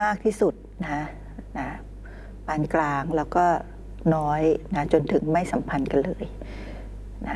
มากที่สุดนะปานกลางแล้วก็น้อยนะจนถึงไม่สัมพันธ์กันเลยนะ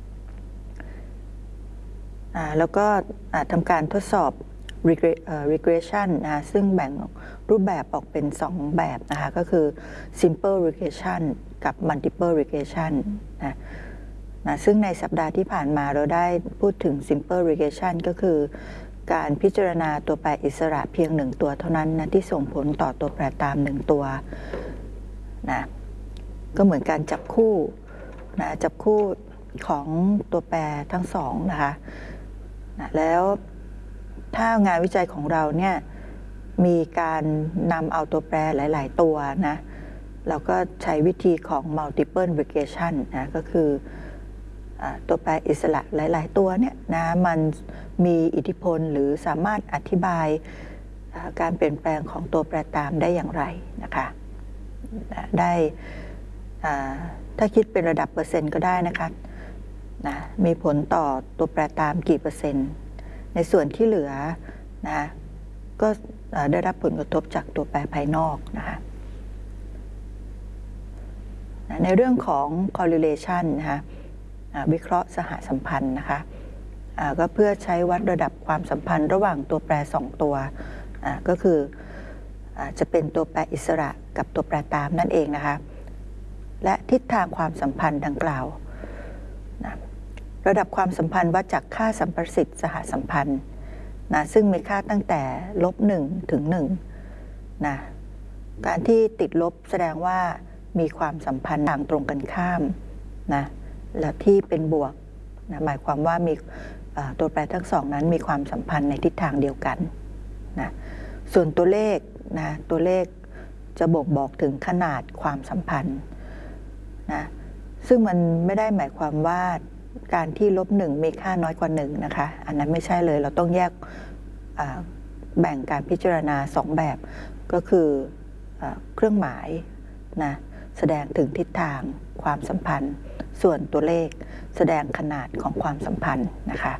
แล้วก็ทำการทดสอบ regression นะซึ่งแบ่งรูปแบบออกเป็น2แบบนะคะก็คือ simple regression กับ multiple regression นะซึ่งในสัปดาห์ที่ผ่านมาเราได้พูดถึง simple regression ก็คือการพิจารณาตัวแปรอิสระเพียง1ตัวเท่านั้นนะที่ส่งผลต่อตัวแปรตาม1ตัวนะก็เหมือนการจับคู่นะจับคู่ของตัวแปรทั้งสองนะคะนะแล้วถ้างานวิจัยของเราเนี่ยมีการนำเอาตัวแปรหลายๆตัวนะเราก็ใช้วิธีของ multiple regression นะก็คือตัวแปรอิสระหลายๆตัวเนี่ยนะมันมีอิทธิพลหรือสามารถอธิบายการเปลี่ยนแปลงของตัวแปรตามได้อย่างไรนะคะได้ถ้าคิดเป็นระดับเปอร์เซ็นต์ก็ได้นะคะนะมีผลต่อตัวแปรตามกี่เปอร์เซ็นต์ในส่วนที่เหลือนะก็ได้รับผลกระทบจากตัวแปรภายนอกนะคะในเรื่องของ correlation นะคะวิเคราะห์สหสัมพันธ์นะคะก็เพื่อใช้วัดระดับความสัมพันธ์ระหว่างตัวแปร2ตัวก็คือจะเป็นตัวแปรอิสระกับตัวแปรตามนั่นเองนะคะและทิศทางความสัมพันธ์ดังกล่าวระดับความสัมพันธ์วัดจากค่าสัมประสิทธิ์สหสัมพันธ์ซึ่งมีค่าตั้งแต่-1 ถึง 1นะการที่ติดลบแสดงว่ามีความสัมพันธ์ทางตรงกันข้ามนะและที่เป็นบวกนะหมายความว่ามีตัวแปรทั้งสองนั้นมีความสัมพันธ์ในทิศทางเดียวกันนะส่วนตัวเลขนะตัวเลขจะบ่งบอกถึงขนาดความสัมพันธ์นะซึ่งมันไม่ได้หมายความว่าการที่-1มีค่าน้อยกว่า1นะคะอันนั้นไม่ใช่เลยเราต้องแยกแบ่งการพิจารณา2แบบก็คือเครื่องหมายนะแสดงถึงทิศทางความสัมพันธ์ส่วนตัวเลขแสดงขนาดของความสัมพันธ์นะคะ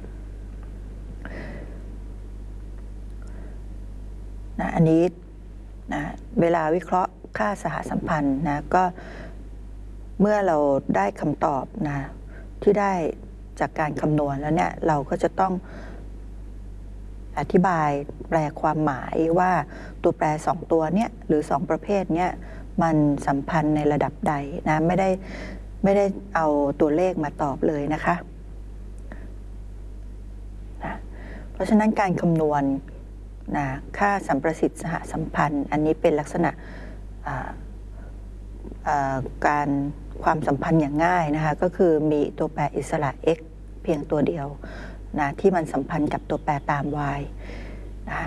นะอันนี้นะเวลาวิเคราะห์ค่าสหสัมพันธ์นะก็เมื่อเราได้คำตอบนะที่ได้จากการคำนวณแล้วเนี่ยเราก็จะต้องอธิบายแปลความหมายว่าตัวแปร2ตัวเนี้ยหรือ2ประเภทเนี้ยมันสัมพันธ์ในระดับใดนะไม่ได้เอาตัวเลขมาตอบเลยนะคะเพราะฉะนั้นการคำนวณนะค่าสัมประสิทธิ์สหสัมพันธ์อันนี้เป็นลักษณะการความสัมพันธ์อย่างง่ายนะคะก็คือมีตัวแปรอิสระ x เพียงตัวเดียวนะที่มันสัมพันธ์กับตัวแปรตาม y นะ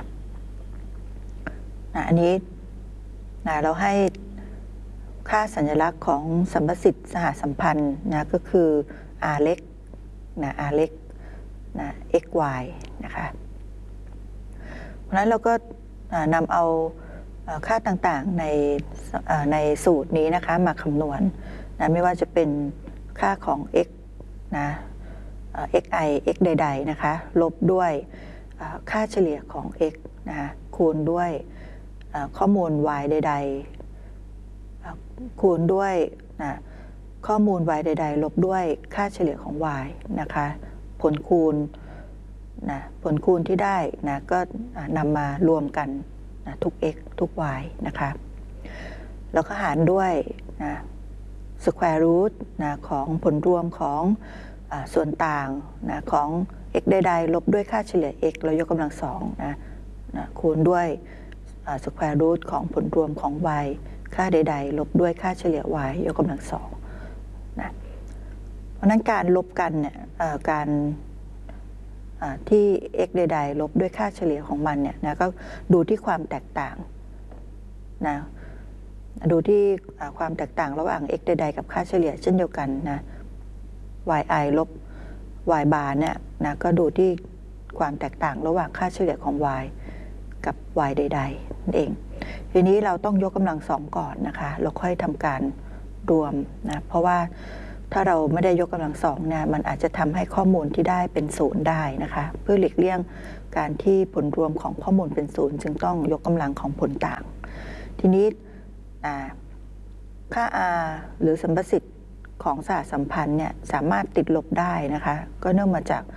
อันนี้นะเราให้ค่าสัญลักษณ์ของสัมประสิทธิ์สหสัมพันธ์นะก็คือ r เล็กนะ r เล็กนะ x y นะคะเพราะฉะนั้นเราก็นำเอาค่าต่างๆในสูตรนี้นะคะมาคำนวณนะไม่ว่าจะเป็นค่าของ x นะ xi x ใดๆนะคะลบด้วยค่าเฉลี่ยของ x นะคูณด้วยข้อมูล y ใดๆคูณด้วยนะข้อมูล y ใดๆลบด้วยค่าเฉลี่ยของ y นะคะผลคูณนะผลคูณที่ได้นะก็นำมารวมกันนะทุก x ทุก y นะคะแล้วก็หารด้วยนะsquare root นะของผลรวมของส่วนต่างนะของ x ใดๆลบด้วยค่าเฉลี่ย x แล้วยกกำลัง2นะคูณด้วยsquare root ของผลรวมของ y ค่าใดๆลบด้วยค่าเฉลี่ย y ยกกำลัง2นะเพราะนั้นการลบกันเนี่ยการที่ x ใดๆลบด้วยค่าเฉลี่ยของมันเนี่ยนะก็ดูที่ความแตกต่างนะดูที่ความแตกต่างระหว่าง x ใดๆกับค่าเฉลี่ยเช่นเดียวกันนะ yi ลบ y bar เนี่ยนะก็ดูที่ความแตกต่างระหว่างค่าเฉลี่ยของ y กับ y ใดๆนั่นเองทีนี้เราต้องยกกำลัง2ก่อนนะคะแล้วค่อยทำการรวมนะเพราะว่าถ้าเราไม่ได้ยกกำลังสองเนี่ยมันอาจจะทำให้ข้อมูลที่ได้เป็นศูนย์ได้นะคะเพื่อหลีกเลี่ยงการที่ผลรวมของข้อมูลเป็นศูนย์จึงต้องยกกำลังของผลต่างทีนี้ค่า R หรือสัมประสิทธิ์ของสหสัมพันธ์เนี่ยสามารถติดลบได้นะคะก็เนื่องมาจาก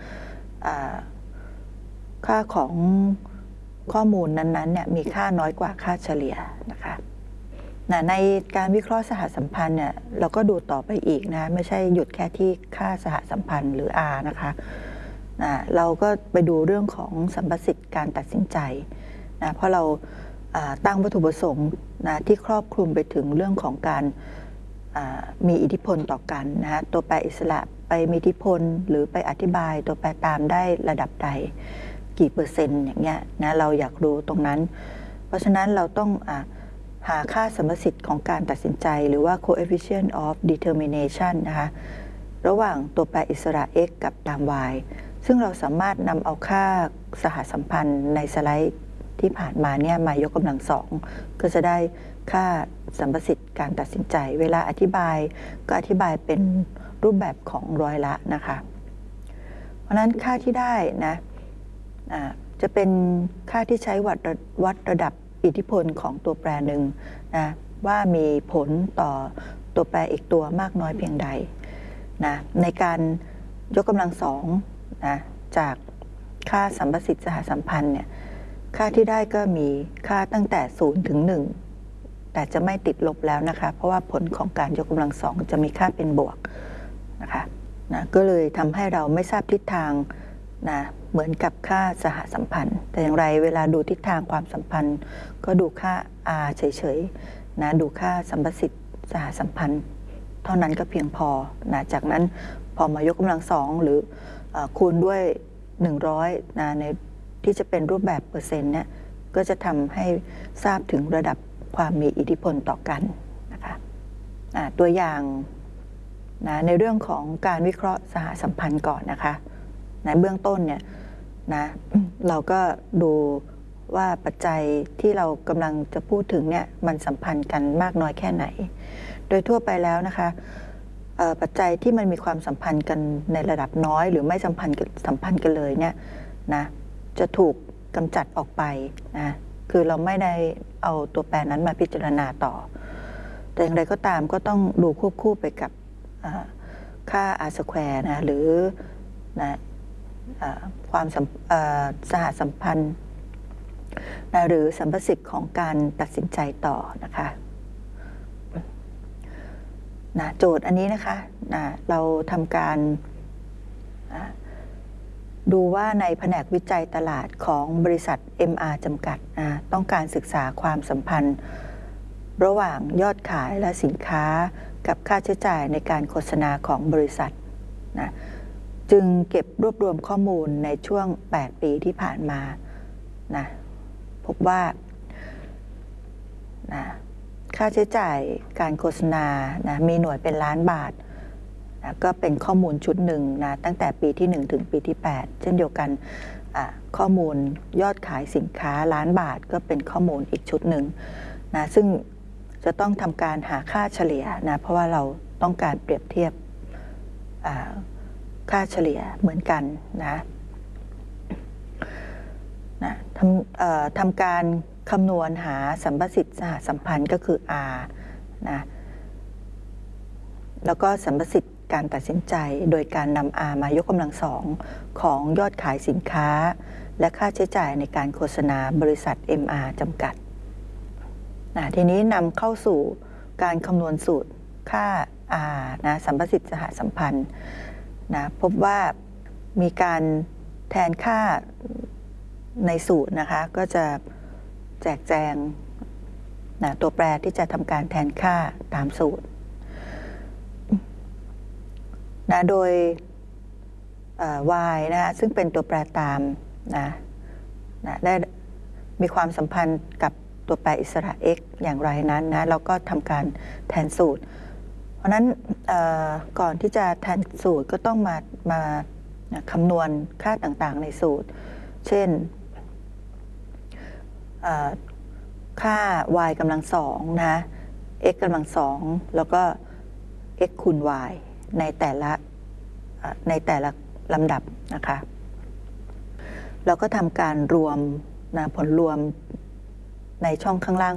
ค่าของข้อมูลนั้นๆเนี่ยมีค่าน้อยกว่าค่าเฉลี่ยนะคะในการวิเคราะห์สหสัมพันธ์เนี่ยเราก็ดูต่อไปอีกนะไม่ใช่หยุดแค่ที่ค่าสหสัมพันธ์หรือ R นะคะเราก็ไปดูเรื่องของสัมประสิทธิ์การตัดสินใจนะเพราะเราตั้งวัตถุประสงค์นะที่ครอบคลุมไปถึงเรื่องของการมีอิทธิพลต่อกันนะตัวแปรอิสระไปมีอิทธิพลหรือไปอธิบายตัวแปรตามได้ระดับใดกี่เปอร์เซ็นต์อย่างเงี้ยนะเราอยากรู้ตรงนั้นเพราะฉะนั้นเราต้องหาค่าสัมประสิทธิ์ของการตัดสินใจหรือว่า coefficient of determination นะคะระหว่างตัวแปรอิสระ x กับตาม y ซึ่งเราสามารถนำเอาค่าสหสัมพันธ์ในสไลด์ที่ผ่านมาเนี่ยมายกกำลังสองก็จะได้ค่าสัมประสิทธิ์การตัดสินใจเวลาอธิบายก็อธิบายเป็นรูปแบบของร้อยละนะคะเพราะนั้นค่าที่ได้นะจะเป็นค่าที่ใช้วัดระดับอิทธิพลของตัวแปรหนึ่งนะว่ามีผลต่อตัวแปรอีกตัวมากน้อยเพียงใดนะในการยกกำลังสองนะจากค่าสัมประสิทธิ์สหสัมพันธ์เนี่ยค่าที่ได้ก็มีค่าตั้งแต่0 ถึง 1แต่จะไม่ติดลบแล้วนะคะเพราะว่าผลของการยกกำลังสองจะมีค่าเป็นบวกนะคะนะก็เลยทำให้เราไม่ทราบทิศทางนะเหมือนกับค่าสหสัมพันธ์แต่อย่างไรเวลาดูทิศทางความสัมพันธ์ก็ดูค่า R เฉยๆนะดูค่าสัมประสิทธิ์สหสัมพันธ์เท่านั้นก็เพียงพอนะจากนั้นพอมายกกำลังสองหรือคูณด้วย100นะในที่จะเป็นรูปแบบเปอร์เซ็นต์เนี่ยก็จะทำให้ทราบถึงระดับความมีอิทธิพลต่อกันนะคะตัวอย่างนะในเรื่องของการวิเคราะห์สหสัมพันธ์ก่อนนะคะในเบื้องต้นเนี่ยนะเราก็ดูว่าปัจจัยที่เรากำลังจะพูดถึงเนี่ยมันสัมพันธ์กันมากน้อยแค่ไหนโดยทั่วไปแล้วนะคะปัจจัยที่มันมีความสัมพันธ์กันในระดับน้อยหรือไม่สัมพันธ์กันเลยเนี่ยนะจะถูกกำจัดออกไปนะคือเราไม่ได้เอาตัวแปรนั้นมาพิจารณาต่อแต่อย่างไรก็ตามก็ต้องดูควบคู่ไปกับค่า R square นะหรือนะความสหสัมพันธ์นะหรือสัมประสิทธิ์ของการตัดสินใจต่อนะคะนะโจทย์อันนี้นะคะนะเราทำการดูว่าในแผนกวิจัยตลาดของบริษัท MR จำกัดต้องการศึกษาความสัมพันธ์ระหว่างยอดขายและสินค้ากับค่าใช้จ่ายในการโฆษณาของบริษัทนะจึงเก็บรวบรวมข้อมูลในช่วง8 ปีที่ผ่านมานะพบว่านะค่าใช้จ่ายการโฆษณานะมีหน่วยเป็นล้านบาทนะก็เป็นข้อมูลชุดหนึ่งนะตั้งแต่ปีที่1ถึงปีที่8เช่นเดียวกันข้อมูลยอดขายสินค้าล้านบาทก็เป็นข้อมูลอีกชุดหนึ่งนะซึ่งจะต้องทำการหาค่าเฉลี่ยนะเพราะว่าเราต้องการเปรียบเทียบค่าเฉลี่ยเหมือนกันนะทำการคำนวณหาสัมประสิทธิ์สหสัมพันธ์ก็คือ R นะแล้วก็สัมประสิทธิ์การตัดสินใจโดยการนำ R มายกกำลังสองของยอดขายสินค้าและค่าใช้จ่ายในการโฆษณาบริษัท MR จำกัดทีนี้นำเข้าสู่การคำนวณสูตรค่า R นะสัมประสิทธิ์สหสัมพันธ์นะพบว่ามีการแทนค่าในสูตรนะคะก็จะแจกแจงนะตัวแปรที่จะทำการแทนค่าตามสูตรนะโดยy นะคะซึ่งเป็นตัวแปรตามนะได้มีความสัมพันธ์กับตัวแปรอิสระ x อย่างไรนั้นนะเราก็ทำการแทนสูตรเพราะนั้นก่อนที่จะแทนสูตรก็ต้องมาคำนวณค่าต่างๆในสูตรเช่นค่า y กำลังสองนะ x กำลังสองแล้วก็ x คูณ y ในแต่ละลำดับนะคะเราก็ทำการรวมผลรวมในช่องข้างล่าง